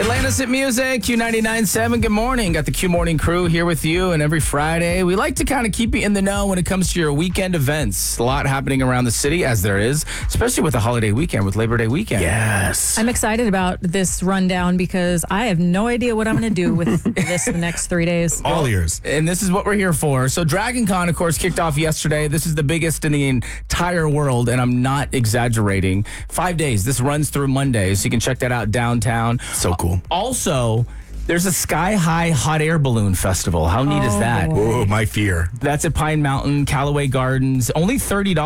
Atlantis at Music, Q99.7. Good morning. Got the Q Morning crew here with you, and every Friday we like to kind of keep you in the know when it comes to your weekend events. A lot happening around the city, as there is, especially with the holiday weekend, with Labor Day weekend. Yes. I'm excited about this rundown because I have no idea what I'm going to do with this the next 3 days. All ears. And this is what we're here for. So Dragon Con, of course, kicked off yesterday. This is the biggest in the entire world, and I'm not exaggerating. 5 days. This runs through Monday, so you can check that out downtown. So cool. Also, there's a Sky High Hot Air Balloon Festival. How neat is that? Oh, my fear. That's at Pine Mountain, Callaway Gardens. Only $30.